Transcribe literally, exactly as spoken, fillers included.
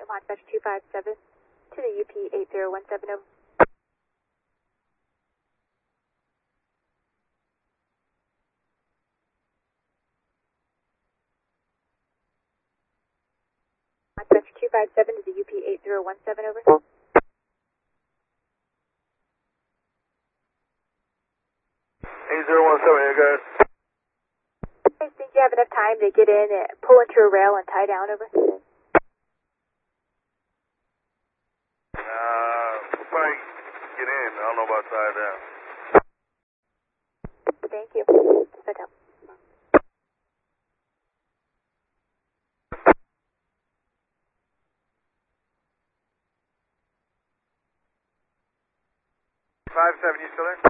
Watch two five seven to the U P eight zero one seven over. Watch two five seven to the U P eight zero one seven over. eight zero one seven, here guys. I think you have enough time to get in and pull into a rail and tie down over. Uh, we'll probably get in. I don't know about tie down. Thank you. Set up. five seven, you still there?